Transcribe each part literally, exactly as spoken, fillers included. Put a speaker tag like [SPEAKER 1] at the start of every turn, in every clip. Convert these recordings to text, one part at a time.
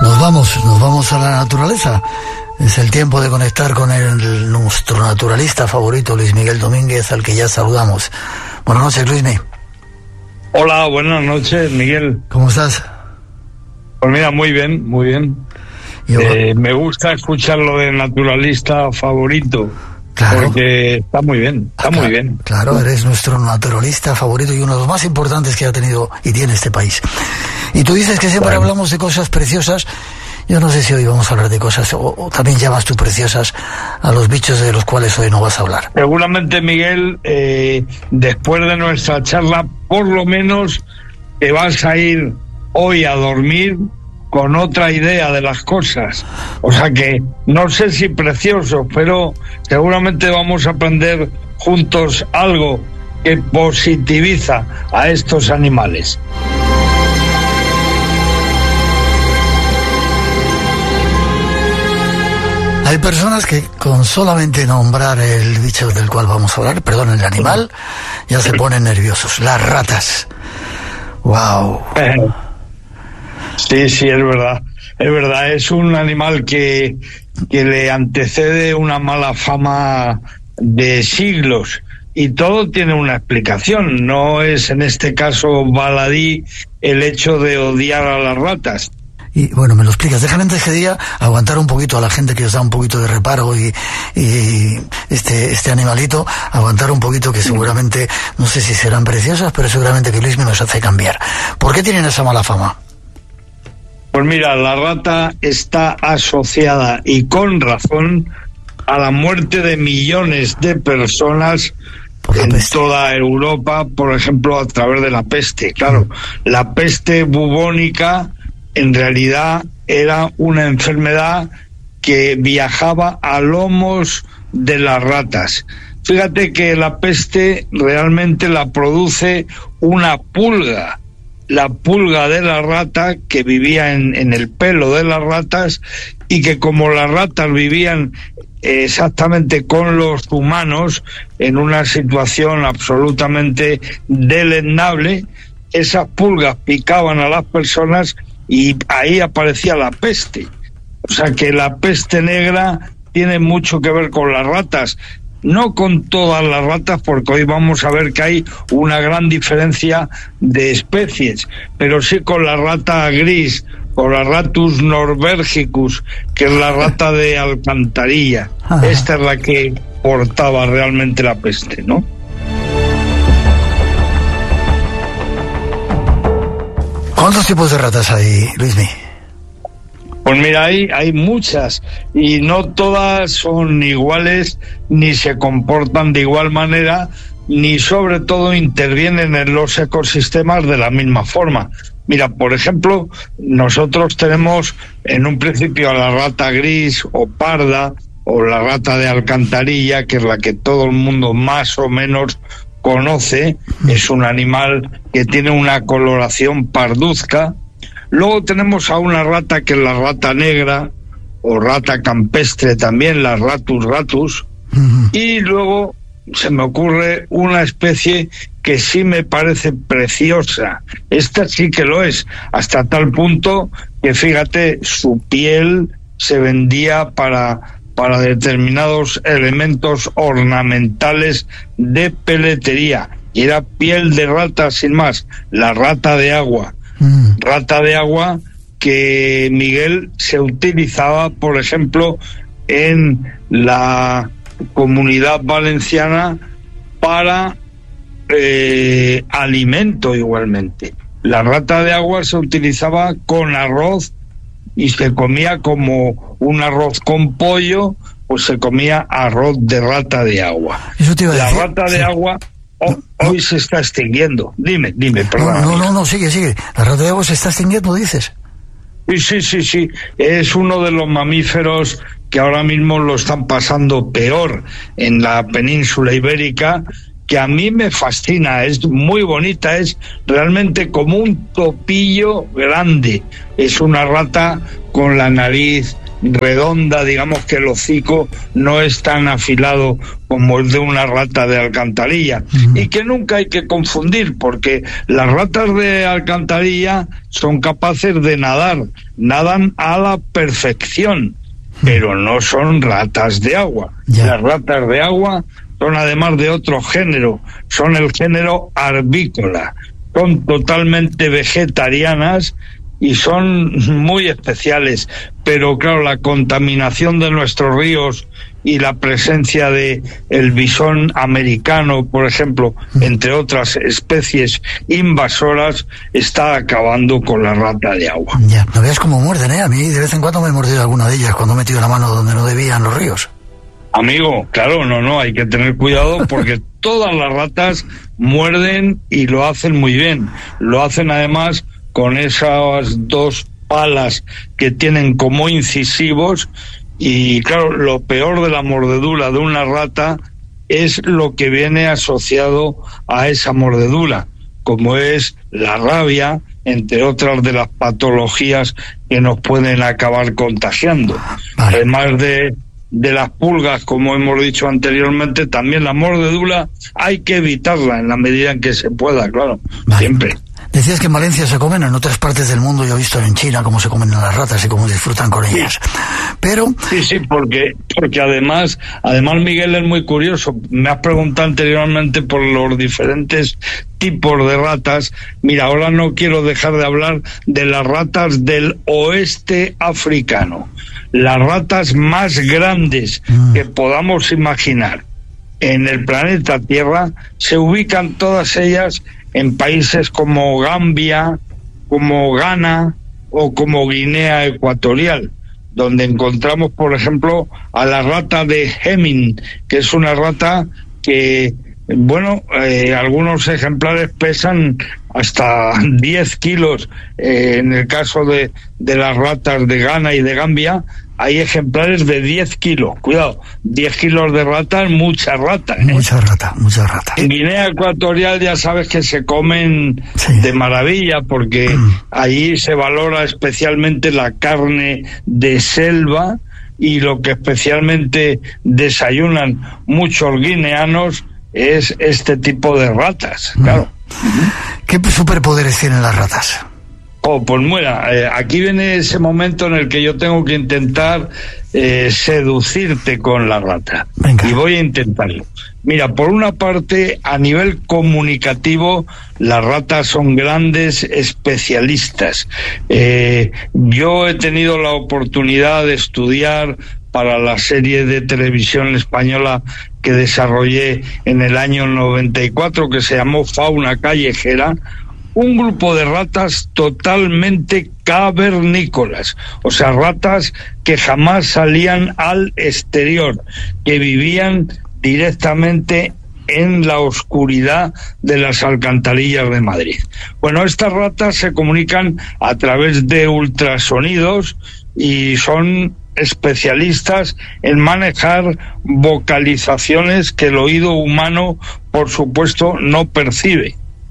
[SPEAKER 1] Nos vamos, nos vamos a la naturaleza. Es el tiempo de conectar con el, nuestro naturalista favorito, Luis Miguel Domínguez, al que ya saludamos. Buenas noches, Luismi.
[SPEAKER 2] Hola, buenas noches, Miguel.
[SPEAKER 1] ¿Cómo estás?
[SPEAKER 2] Pues mira, muy bien, muy bien. Yo... Eh, me gusta escuchar lo de naturalista favorito. Claro. Porque está muy bien, está
[SPEAKER 1] claro,
[SPEAKER 2] muy bien.
[SPEAKER 1] Claro, eres nuestro naturalista favorito y uno de los más importantes que ha tenido y tiene este país. Y tú dices que siempre bueno. hablamos de cosas preciosas. Yo no sé si hoy vamos a hablar de cosas, o, o también llamas tú preciosas a los bichos de los cuales hoy no vas a hablar.
[SPEAKER 2] Seguramente, Miguel, eh, después de nuestra charla, por lo menos te vas a ir hoy a dormir con otra idea de las cosas. O sea que no sé si precioso, pero seguramente vamos a aprender juntos algo que positiviza a estos animales.
[SPEAKER 1] Hay personas que con solamente nombrar el bicho del cual vamos a hablar, perdón, el animal, ya se ponen nerviosos. Las ratas. Wow.
[SPEAKER 2] Sí, sí, es verdad. Es verdad, es un animal que, que le antecede una mala fama de siglos. Y todo tiene una explicación. No es en este caso baladí el hecho de odiar a las ratas.
[SPEAKER 1] Y bueno, me lo explicas. Déjame antes que diga aguantar un poquito a la gente que os da un poquito de reparo y, y este este animalito, aguantar un poquito que seguramente, no sé si serán preciosas, pero seguramente que Luis me nos hace cambiar. ¿Por qué tienen esa mala fama?
[SPEAKER 2] Pues mira, la rata está asociada, y con razón, a la muerte de millones de personas en peste. Toda Europa, por ejemplo, a través de la peste. Claro, la peste bubónica en realidad era una enfermedad que viajaba a lomos de las ratas. Fíjate que la peste realmente la produce una pulga, la pulga de la rata que vivía en, en el pelo de las ratas, y que como las ratas vivían exactamente con los humanos en una situación absolutamente deleznable, esas pulgas picaban a las personas y ahí aparecía la peste. O sea que la peste negra tiene mucho que ver con las ratas, no con todas las ratas, porque hoy vamos a ver que hay una gran diferencia de especies, pero sí con la rata gris, con la Ratus norbergicus, que es la rata de alcantarilla. Ajá. Esta es la que portaba realmente la peste, ¿no?
[SPEAKER 1] ¿Cuántos tipos de ratas hay, Luismi?
[SPEAKER 2] Pues mira, hay, hay muchas, y no todas son iguales, ni se comportan de igual manera, ni sobre todo intervienen en los ecosistemas de la misma forma. Mira, por ejemplo, nosotros tenemos en un principio a la rata gris o parda, o la rata de alcantarilla, que es la que todo el mundo más o menos conoce. Es un animal que tiene una coloración parduzca. Luego tenemos a una rata que es la rata negra, o rata campestre también, la Ratus ratus. Uh-huh. Y luego se me ocurre una especie que sí me parece preciosa. Esta sí que lo es, hasta tal punto que, fíjate, su piel se vendía para, para determinados elementos ornamentales de peletería. Y era piel de rata sin más, la rata de agua. Mm. Rata de agua que, Miguel, se utilizaba, por ejemplo, en la Comunidad Valenciana para eh, alimento igualmente. La rata de agua se utilizaba con arroz y se comía como un arroz con pollo, pues se comía arroz de rata de agua.
[SPEAKER 1] Eso te iba a
[SPEAKER 2] la
[SPEAKER 1] decir.
[SPEAKER 2] rata de sí. agua oh, no, no. hoy se está extinguiendo. Dime, dime, perdón.
[SPEAKER 1] No, no, no, no, sigue, sigue. La rata de agua se está extinguiendo, dices.
[SPEAKER 2] Sí, sí, sí, sí. Es uno de los mamíferos que ahora mismo lo están pasando peor en la península ibérica, que a mí me fascina, es muy bonita, es realmente como un topillo grande. Es una rata con la nariz redonda, digamos que el hocico no es tan afilado como el de una rata de alcantarilla. Uh-huh. Y que nunca hay que confundir, porque las ratas de alcantarilla son capaces de nadar, nadan a la perfección, pero no son ratas de agua. Yeah. Las ratas de agua son, además de otro género, son el género arvícola, son totalmente vegetarianas y son muy especiales, pero claro, la contaminación de nuestros ríos y la presencia de el bisón americano, por ejemplo, entre otras especies invasoras, está acabando con la rata de agua.
[SPEAKER 1] Ya, no veas cómo muerden, ¿eh? A mí de vez en cuando me he mordido alguna de ellas cuando he metido la mano donde no debía en los ríos.
[SPEAKER 2] Amigo, claro, no, no, hay que tener cuidado porque todas las ratas muerden y lo hacen muy bien. Lo hacen además con esas dos palas que tienen como incisivos, y claro, lo peor de la mordedura de una rata es lo que viene asociado a esa mordedura, como es la rabia, entre otras de las patologías que nos pueden acabar contagiando. Vale. Además de de las pulgas, como hemos dicho anteriormente, también la mordedura hay que evitarla en la medida en que se pueda, claro, vale. Siempre.
[SPEAKER 1] Decías que en Valencia se comen, en otras partes del mundo yo he visto en China cómo se comen las ratas y cómo disfrutan con ellas. Sí. Pero
[SPEAKER 2] sí, sí, porque porque además, además Miguel, es muy curioso. Me has preguntado anteriormente por los diferentes tipos de ratas. Mira, ahora no quiero dejar de hablar de las ratas del oeste africano. Las ratas más grandes mm. que podamos imaginar en el planeta Tierra se ubican todas ellas en países como Gambia, como Ghana o como Guinea Ecuatorial, donde encontramos, por ejemplo, a la rata de Heming, que es una rata que, bueno, eh, algunos ejemplares pesan hasta diez kilos. Eh, en el caso de, de las ratas de Ghana y de Gambia, hay ejemplares de diez kilos. Cuidado, diez kilos de rata es mucha rata, ¿eh?
[SPEAKER 1] Mucha rata, mucha rata.
[SPEAKER 2] En Guinea Ecuatorial ya sabes que se comen sí. de maravilla, porque mm. allí se valora especialmente la carne de selva, y lo que especialmente desayunan muchos guineanos es este tipo de ratas, mm. claro.
[SPEAKER 1] ¿Qué superpoderes tienen las ratas?
[SPEAKER 2] Oh, pues mira, eh, aquí viene ese momento en el que yo tengo que intentar eh, seducirte con la rata. Venga. Y voy a intentarlo. Mira, por una parte, a nivel comunicativo, las ratas son grandes especialistas. Eh, yo he tenido la oportunidad de estudiar para la serie de televisión española que desarrollé en el año noventa y cuatro, que se llamó Fauna Callejera, un grupo de ratas totalmente cavernícolas, o sea, ratas que jamás salían al exterior, que vivían directamente en la oscuridad de las alcantarillas de Madrid. Bueno, estas ratas se comunican a través de ultrasonidos y son especialistas en manejar vocalizaciones que el oído humano, por supuesto, no percibe.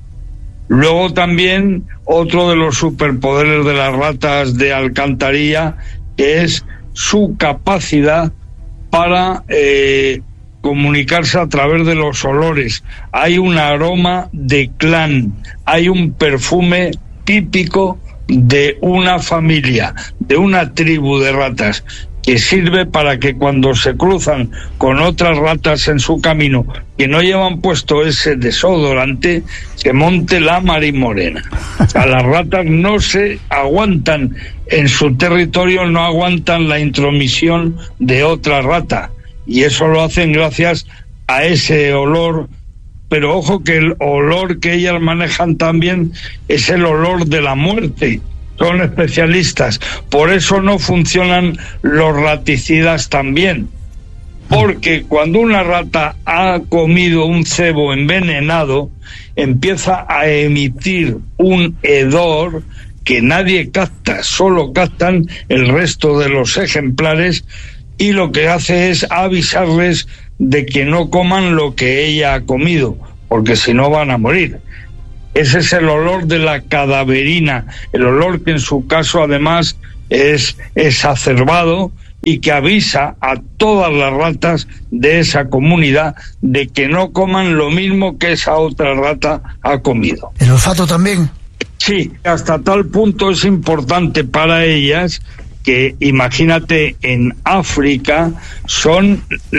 [SPEAKER 2] Luego también otro de los superpoderes de las ratas de alcantarilla es su capacidad para eh, comunicarse a través de los olores. Hay un aroma de clan, hay un perfume típico de una familia, de una tribu de ratas, que sirve para que cuando se cruzan con otras ratas en su camino que no llevan puesto ese desodorante, se monte la marimorena. O sea, las ratas no se aguantan en su territorio, no aguantan la intromisión de otra rata, y eso lo hacen gracias a ese olor. Pero ojo que el olor que ellas manejan también es el olor de la muerte. Son especialistas, por eso no funcionan los raticidas tan bien, porque cuando una rata ha comido un cebo envenenado, empieza a emitir un hedor que nadie capta, solo captan el resto de los ejemplares, y lo que hace es avisarles de que no coman lo que ella ha comido, porque si no van a morir. Ese es el olor de la cadaverina, el olor que en su caso además es exacerbado y que avisa a todas las ratas de esa comunidad de que no coman lo mismo que esa otra rata ha comido.
[SPEAKER 1] ¿El olfato también?
[SPEAKER 2] Sí, hasta tal punto es importante para ellas que, imagínate, en África son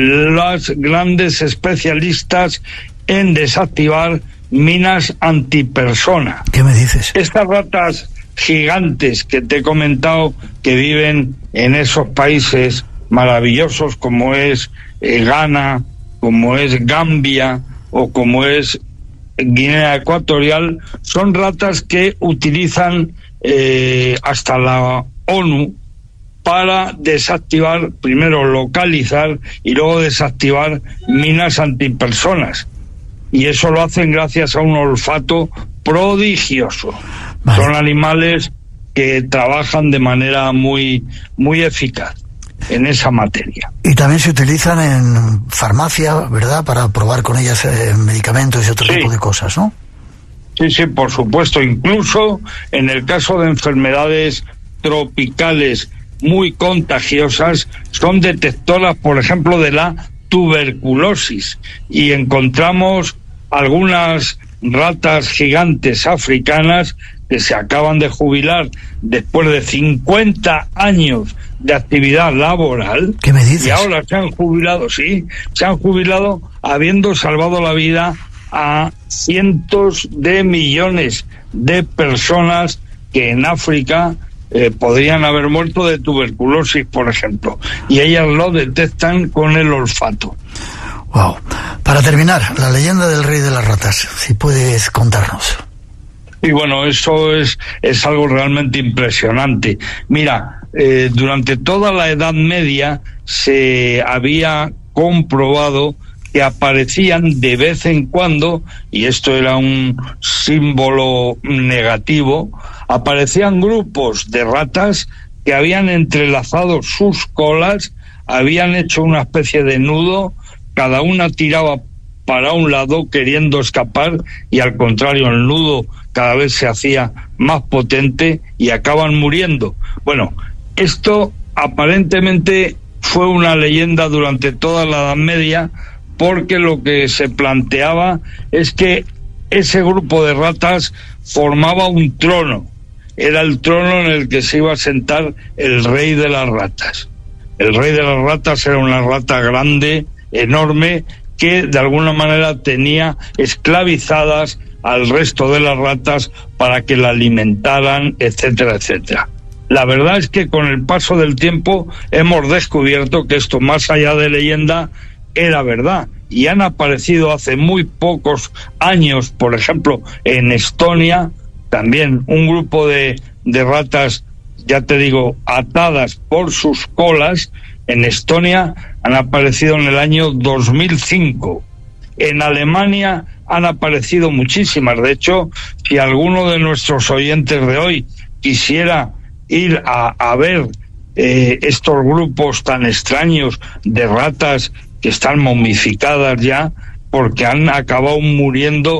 [SPEAKER 2] las grandes especialistas en desactivar minas antipersona.
[SPEAKER 1] ¿Qué me dices?
[SPEAKER 2] Estas ratas gigantes que te he comentado que viven en esos países maravillosos como es eh, Ghana, como es Gambia o como es Guinea Ecuatorial, son ratas que utilizan eh, hasta la ONU para desactivar, primero localizar y luego desactivar minas antipersonas. Y eso lo hacen gracias a un olfato prodigioso. Vale. Son animales que trabajan de manera muy, muy eficaz en esa materia.
[SPEAKER 1] Y también se utilizan en farmacia, ¿verdad?, para probar con ellas eh, medicamentos y otro sí. tipo de cosas, ¿no?
[SPEAKER 2] Sí, sí, por supuesto. Incluso en el caso de enfermedades tropicales muy contagiosas, son detectoras, por ejemplo, de la tuberculosis. Y encontramos algunas ratas gigantes africanas que se acaban de jubilar después de cincuenta años de actividad laboral.
[SPEAKER 1] ¿Qué me dices?
[SPEAKER 2] Y ahora se han jubilado, sí, se han jubilado habiendo salvado la vida a cientos de millones de personas que en África eh, podrían haber muerto de tuberculosis, por ejemplo. Y ellas lo detectan con el olfato.
[SPEAKER 1] Wow. Para terminar, la leyenda del rey de las ratas, si puedes contarnos.
[SPEAKER 2] Y bueno, eso es, es algo realmente impresionante. Mira, eh, durante toda la Edad Media se había comprobado que aparecían de vez en cuando, y esto era un símbolo negativo, aparecían grupos de ratas que habían entrelazado sus colas, habían hecho una especie de nudo, cada una tiraba para un lado queriendo escapar y al contrario el nudo cada vez se hacía más potente y acaban muriendo. Bueno, esto aparentemente fue una leyenda durante toda la Edad Media, porque lo que se planteaba es que ese grupo de ratas formaba un trono, era el trono en el que se iba a sentar el rey de las ratas. El rey de las ratas era una rata grande, enorme, que de alguna manera tenía esclavizadas al resto de las ratas para que la alimentaran, etcétera, etcétera. La verdad es que con el paso del tiempo hemos descubierto que esto, más allá de leyenda, era verdad, y han aparecido hace muy pocos años, por ejemplo, en Estonia, también un grupo de, de ratas, ya te digo, atadas por sus colas. En Estonia han aparecido en el año dos mil cinco. En Alemania han aparecido muchísimas. De hecho, si alguno de nuestros oyentes de hoy quisiera ir a, a ver eh, estos grupos tan extraños de ratas que están momificadas ya porque han acabado muriendo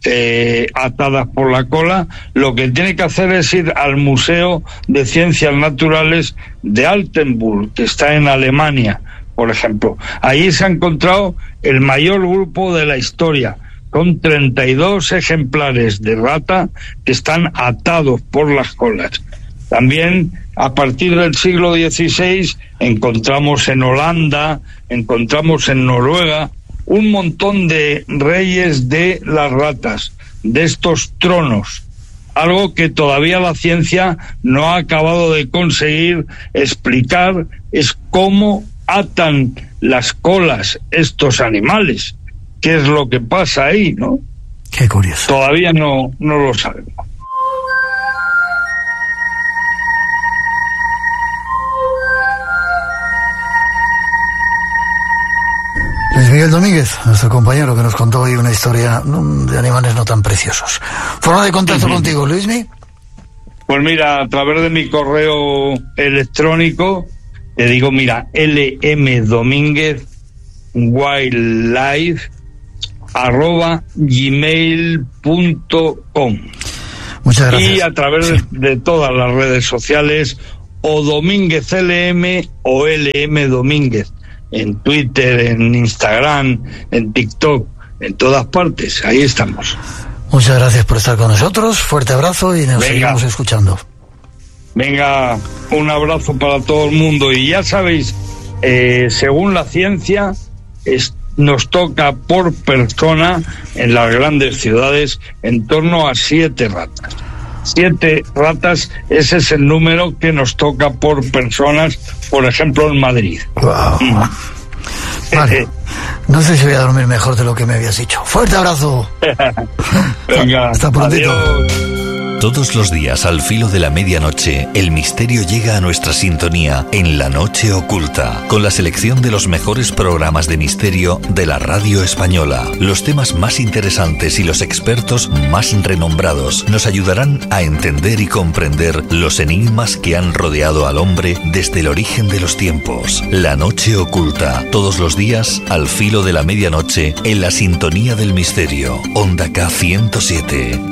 [SPEAKER 2] eh, atadas por la cola, lo que tiene que hacer es ir al Museo de Ciencias Naturales de Altenburg, que está en Alemania, por ejemplo. Ahí se ha encontrado el mayor grupo de la historia, con treinta y dos ejemplares de rata que están atados por las colas. También a partir del siglo dieciséis encontramos en Holanda, encontramos en Noruega un montón de reyes de las ratas, de estos tronos. Algo que todavía la ciencia no ha acabado de conseguir explicar es cómo atan las colas estos animales. ¿Qué es lo que pasa ahí, no?
[SPEAKER 1] Qué curioso.
[SPEAKER 2] Todavía no, no lo sabemos.
[SPEAKER 1] Luis Miguel Domínguez, nuestro compañero que nos contó hoy una historia de animales no tan preciosos. ¿Forma de contacto uh-huh. contigo, Luismi?
[SPEAKER 2] Pues mira, a través de mi correo electrónico, te digo, mira, lmdomínguez wildlife arroba gmail punto com.
[SPEAKER 1] Muchas gracias.
[SPEAKER 2] Y a través sí. de, de todas las redes sociales, o Domínguez L M o L M Domínguez, en Twitter, en Instagram, en TikTok, en todas partes, ahí estamos.
[SPEAKER 1] Muchas gracias por estar con nosotros, fuerte abrazo y nos Venga. seguimos escuchando.
[SPEAKER 2] Venga, un abrazo para todo el mundo y ya sabéis, eh, según la ciencia, es, nos toca por persona en las grandes ciudades en torno a siete ratas. Siete ratas, ese es el número que nos toca por personas, por ejemplo, en Madrid.
[SPEAKER 1] Wow. Mm. Vale. No sé si voy a dormir mejor de lo que me habías dicho. Fuerte abrazo.
[SPEAKER 2] Venga,
[SPEAKER 1] hasta prontito.
[SPEAKER 2] Adiós.
[SPEAKER 3] Todos los días al filo de la medianoche, el misterio llega a nuestra sintonía en La Noche Oculta, con la selección de los mejores programas de misterio de la radio española. Los temas más interesantes y los expertos más renombrados nos ayudarán a entender y comprender los enigmas que han rodeado al hombre desde el origen de los tiempos. La Noche Oculta, todos los días al filo de la medianoche en la sintonía del misterio. Onda K ciento siete.